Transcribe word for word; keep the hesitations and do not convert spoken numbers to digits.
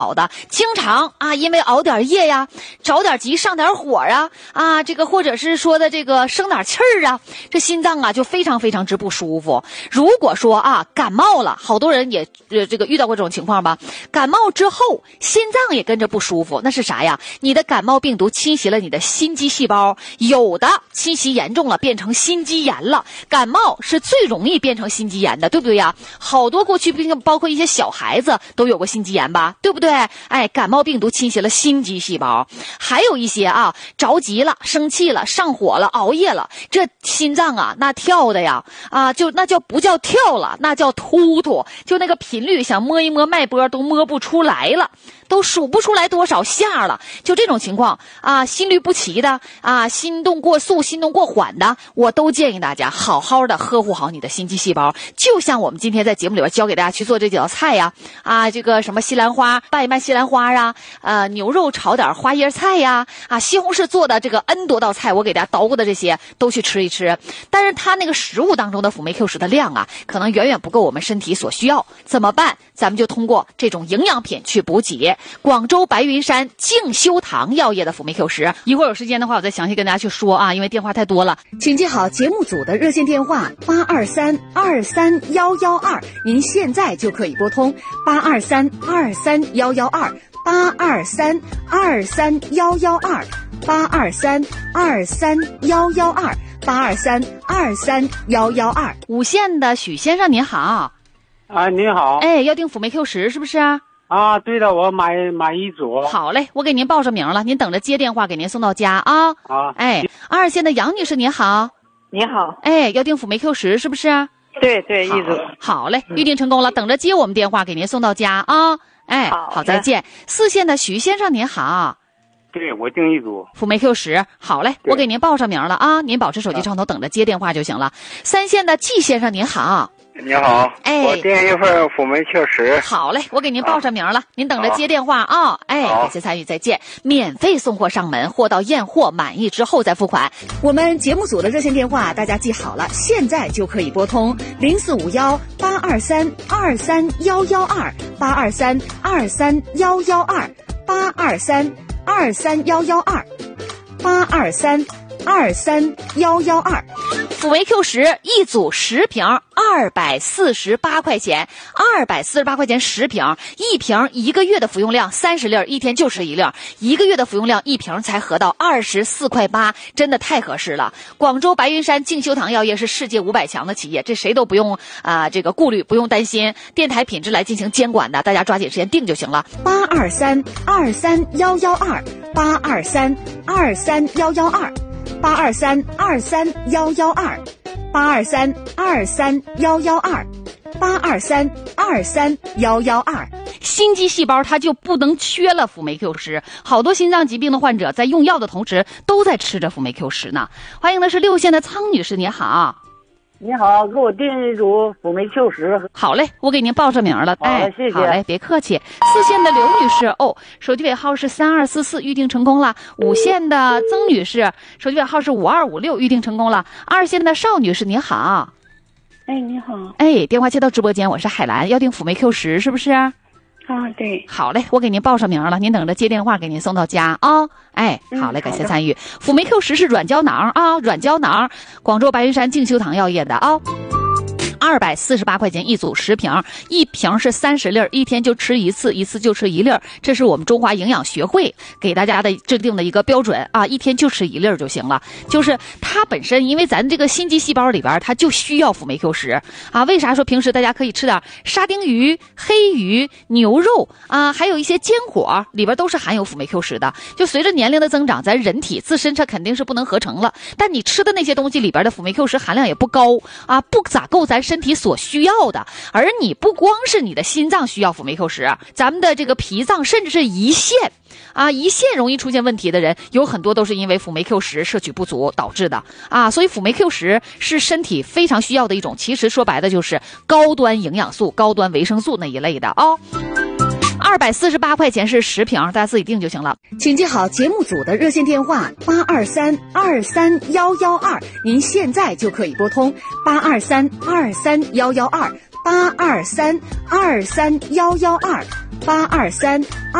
好的，经常啊，因为熬点夜呀，着点急上点火啊，啊，这个或者是说的这个生点气儿啊，这心脏啊就非常非常之不舒服。如果说啊感冒了，好多人也呃这个遇到过这种情况吧，感冒之后心脏也跟着不舒服，那是啥呀？你的感冒病毒侵袭了你的心肌细胞，有的侵袭严重了变成心肌炎了。感冒是最容易变成心肌炎的，对不对呀？好多过去并包括一些小孩子都有过心肌炎吧，对不对？哎，感冒病毒侵袭了心肌细胞。还有一些啊着急了生气了上火了熬夜了，这心脏啊那跳的呀啊就那叫不叫跳了，那叫突突，就那个频率想摸一摸脉搏都摸不出来了，都数不出来多少下了。就这种情况啊，心律不齐的啊，心动过速心动过缓的，我都建议大家好好的呵护好你的心肌细胞。就像我们今天在节目里边教给大家去做这几道菜呀啊，这个什么西兰花拌一拌西兰花啊，呃牛肉炒点花椰菜呀啊，西红柿做的这个 N 多道菜，我给大家捣鼓的这些都去吃一吃。但是它那个食物当中的辅酶 Q 十的量啊，可能远远不够我们身体所需要，怎么办？咱们就通过这种营养品去补给。广州白云山静修堂药业的辅酶 Q 十，一会儿有时间的话我再详细跟大家去说啊，因为电话太多了。 请记好节目组的热线电话八二三二三幺幺二，您现在就可以拨通八二三二三幺幺二八二三二三幺幺二八二三二三幺幺二八二三二三幺幺二。 五线的许先生您好。 啊，你好。 哎，要订辅酶 Q 十是不是啊？ 啊，对的，我买买一组。 好嘞，我给您报上名了，您等着接电话给您送到家啊。 啊， 哎，二线的杨女士您好。 你好。 哎，要订辅酶 Q 十是不是？ 对对，一组。 好嘞，预定成功了，等着接我们电话给您送到家啊。哎，好，好，再见。四线的徐先生您好。 对，我订一组辅酶 Q 十。好嘞，我给您报上名了啊，您保持手机畅通，等着接电话就行了。三线的季先生您好。 你好， 哎， 我订一份辅酶 Q 十。 好嘞，我给您报上名了，您等着接电话啊。哎，感谢参与，再见。免费送货上门，货到验货满意之后再付款。 我们节目组的热线电话大家记好了，现在就可以拨通零四五幺八二三二三幺幺二八二三二三幺幺二八二三二三幺幺二八二三二三幺幺二。 辅酶 Q 十一组十瓶，二百四十八块钱，二百四十八块钱十瓶，一瓶一个月的服用量三十粒，一天就吃一粒，一个月的服用量一瓶才合到二十四块八，真的太合适了。广州白云山静修堂药业是世界五百强的企业，这谁都不用啊、呃、这个顾虑，不用担心电台品质来进行监管的，大家抓紧时间定就行了。 八二三二三幺幺二八二三二三幺幺二。八二三二三幺幺二，八二三二三幺幺二，八二三二三幺幺二。 心肌细胞它就不能缺了辅酶 Q 十，好多心脏疾病的患者在用药的同时都在吃着辅酶 Q 十呢。欢迎的是六线的苍女士，你好。 你好，给我订一组辅酶 Q 十。 好嘞，我给您报上名了。哎， 谢谢。 好嘞，别客气。四线的刘女士，哦，手机尾号是三二四四，预定成功了。五线的曾女士，手机尾号是五二五六，预定成功了。二线的邵女士，您好。 哎，你好。 哎，电话接到直播间，我是海兰，要订辅酶 Q 十是不是？ 啊，对。 好嘞，我给您报上名了，您等着接电话给您送到家啊。哎，好嘞，感谢参与。辅酶 Q 十是软胶囊啊，软胶囊，广州白云山静修堂药业的啊。二百四十八块钱一组十瓶，一瓶是三十粒，一天就吃一次，一次就吃一粒，这是我们中华营养学会给大家的制定的一个标准啊，一天就吃一粒就行了。就是它本身，因为咱这个心肌细胞里边，它就需要辅酶 Q 十啊。为啥说平时大家可以吃点沙丁鱼、黑鱼、牛肉啊，还有一些坚果里边都是含有辅酶 Q 十的。就随着年龄的增长，咱人体自身它肯定是不能合成了，但你吃的那些东西里边的辅酶 Q 十含量也不高啊，不咋够咱身体所需要的。而你不光是你的心脏需要辅酶 Q 十，咱们的这个脾脏甚至是胰腺啊，胰腺容易出现问题的人有很多都是因为辅酶 Q 十摄取不足导致的啊。所以辅酶 Q 十是身体非常需要的一种，其实说白了就是高端营养素、高端维生素那一类的哦。二百四十八块钱是十瓶，大家自己定就行了。 请记好节目组的热线电话八二三二三幺幺二，您现在就可以拨通八二三二三幺幺二八二三二三幺幺二八二三二。